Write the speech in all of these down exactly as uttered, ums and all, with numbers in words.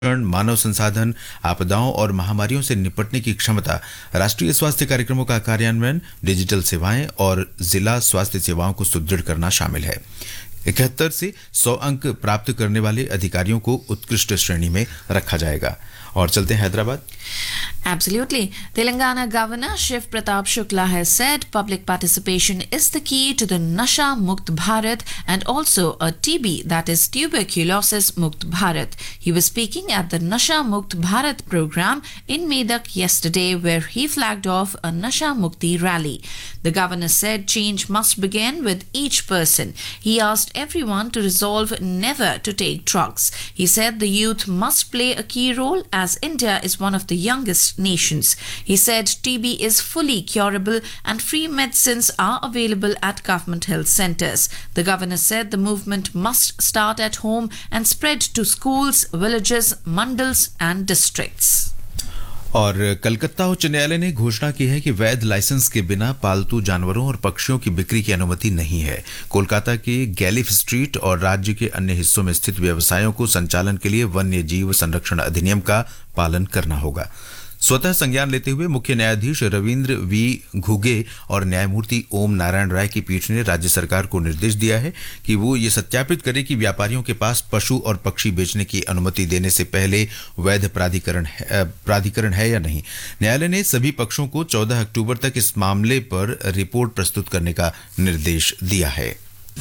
मानव संसाधन, आपदाओं और महामारियों से निपटने की क्षमता, राष्ट्रीय स्वास्थ्य कार्यक्रमों का कार्यान्वयन, डिजिटल सेवाएं और जिला स्वास्थ्य सेवाओं को सुदृढ़ करना शामिल है। इकहत्तर से सौ अंक प्राप्त करने वाले अधिकारियों को उत्कृष्ट श्रेणी में रखा जाएगा। और चलते हैं Hyderabad. Absolutely. Telangana Governor Shiv Pratap Shukla has said public participation is the key to the Nasha Mukt Bharat and also a T B, that is Tuberculosis Mukt Bharat. He was speaking at the Nasha Mukt Bharat program in Medak yesterday, where he flagged off a Nasha Mukti rally. The governor said change must begin with each person. He asked everyone to resolve never to take drugs. He said the youth must play a key role as India is one of the youngest nations. He said T B is fully curable and free medicines are available at government health centers. The governor said the movement must start at home and spread to schools, villages, mandals and districts. और कलकत्ता उच्च न्यायालय ने घोषणा की है कि वैध licence के बिना पालतू जानवरों और पक्षियों की बिक्री की अनुमति नहीं है। कोलकाता के गैलिफ स्ट्रीट और राज्य के अन्य हिस्सों में स्थित व्यवसायों को संचालन के लिए वन्य जीव संरक्षण अधिनियम का पालन करना होगा। स्वतः संज्ञान लेते हुए मुख्य न्यायाधीश रविंद्र वी घुगे और न्यायमूर्ति ओम नारायण राय की पीठ ने राज्य सरकार को निर्देश दिया है कि वो ये सत्यापित करे कि व्यापारियों के पास पशु और पक्षी बेचने की अनुमति देने से पहले वैध प्राधिकरण है, प्राधिकरण है या नहीं। न्यायालय ने सभी पक्षों को चौदह अक्टूबर तक इस मामले पर रिपोर्ट प्रस्तुत करने का निर्देश दिया है।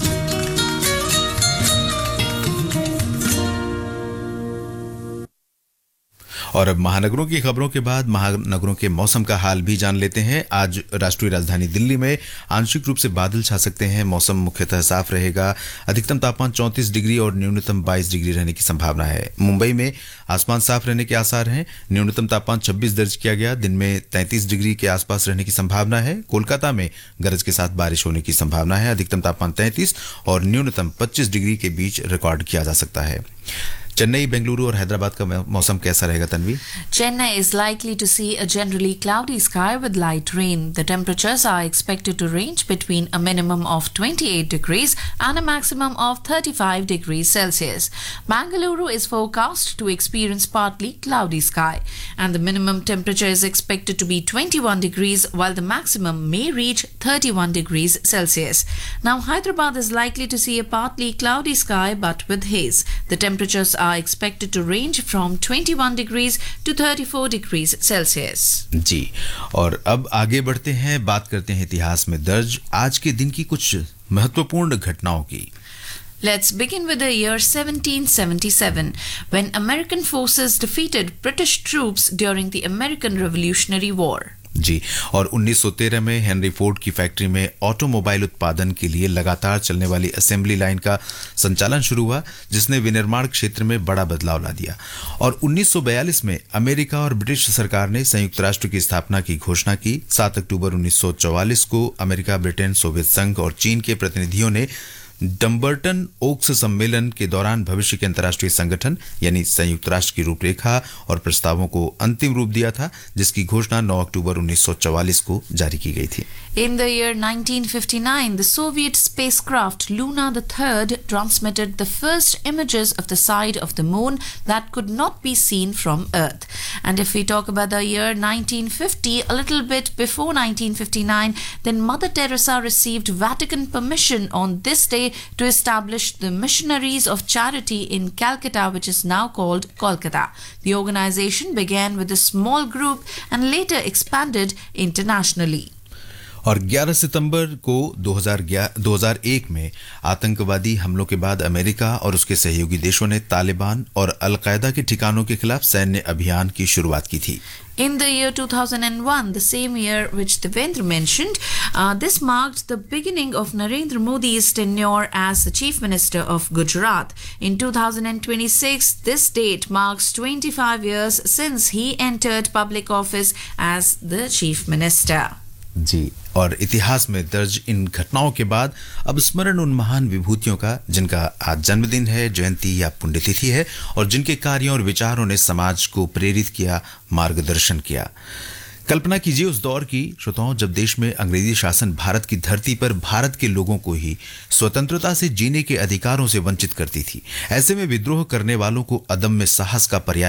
और अब महानगरों की खबरों के बाद महानगरों के मौसम का हाल भी जान लेते हैं। आज राष्ट्रीय राजधानी दिल्ली में आंशिक रूप से बादल छा सकते हैं। मौसम मुख्यतः साफ रहेगा। अधिकतम तापमान चौंतीस डिग्री और न्यूनतम बाईस डिग्री रहने की संभावना है। मुंबई में आसमान साफ रहने के आसार हैं। न्यूनतम तापमान छब्बीस दर्ज किया गया। दिन में तैंतीस डिग्री के आसपास रहने की संभावना है। कोलकाता में गरज के साथ बारिश होने की संभावना है। अधिकतम तापमान तैंतीस और न्यूनतम पच्चीस डिग्री के बीच रिकॉर्ड किया जा सकता है। चेन्नई, बेंगलुरु और हैदराबाद का मौसम कैसा रहेगा Tanvi? Chennai is likely to see a generally cloudy sky with light rain. The temperatures are expected to range between a minimum of twenty-eight degrees and a maximum of thirty-five degrees Celsius. Bangalore is forecast to experience partly cloudy sky, and the minimum temperature is expected to be twenty-one degrees while the maximum may reach thirty-one degrees Celsius. Now Hyderabad is likely to see a partly cloudy sky but with haze. The temperatures are expected to range from twenty-one degrees to thirty-four degrees Celsius. जी, और अब आगे बढ़ते हैं, बात करते हैं इतिहास में दर्ज आज के दिन की कुछ महत्वपूर्ण घटनाओं की। Let's begin with the year seventeen seventy-seven, when American forces defeated British troops during the American Revolutionary War. जी, और उन्नीस सौ तेरह में हेनरी फोर्ड की फैक्ट्री में ऑटोमोबाइल उत्पादन के लिए लगातार चलने वाली असेंबली लाइन का संचालन शुरू हुआ, जिसने विनिर्माण क्षेत्र में बड़ा बदलाव ला दिया। और उन्नीस सौ बयालीस में अमेरिका और ब्रिटिश सरकार ने संयुक्त राष्ट्र की स्थापना की घोषणा की। सात अक्टूबर उन्नीस सौ चौवालीस को अमेरिका, ब्रिटेन, सोवियत संघ और चीन के प्रतिनिधियों ने डम्बर्टन ओक्स सम्मेलन के दौरान भविष्य के अंतर्राष्ट्रीय संगठन यानी संयुक्त राष्ट्र की रूपरेखा और प्रस्तावों को अंतिम रूप दिया था, जिसकी घोषणा नौ अक्टूबर उन्नीस सौ चौवालीस को जारी की गई थी। In the year nineteen fifty-nine, the Soviet spacecraft Luna the third transmitted the first images of the side of the moon that could not be seen from Earth. And if we talk about the year nineteen fifty, a little bit before nineteen fifty-nine, then Mother Teresa received Vatican permission on this day to establish the Missionaries of Charity in Calcutta, which is now called Kolkata. The organization began with a small group and later expanded internationally. और ग्यारह सितंबर को दो हज़ार एक में आतंकवादी हमलों के बाद अमेरिका और उसके सहयोगी देशों ने तालिबान और अल-कायदा के ठिकानों के खिलाफ सैन्य अभियान की शुरुआत की थी। In the year two thousand one, the same year which Devendra mentioned, uh, this marked the beginning of Narendra Modi's tenure as the Chief Minister of Gujarat. In two thousand twenty-six, this date marks twenty-five years since he entered public office as the Chief Minister. जी, और इतिहास में दर्ज इन घटनाओं के बाद अब स्मरण उन महान विभूतियों का जिनका आज जन्मदिन है, जयंती या पुण्यतिथि है, और जिनके कार्यों और विचारों ने समाज को प्रेरित किया, मार्गदर्शन किया। कल्पना कीजिए उस दौर की श्रोताओं, जब देश में अंग्रेजी शासन भारत की धरती पर भारत के लोगों को ही स्वतंत्रता से जीने के अधिकारों से वंचित करती थी। ऐसे में विद्रोह करने वालों को अदम्य साहस का पर्याय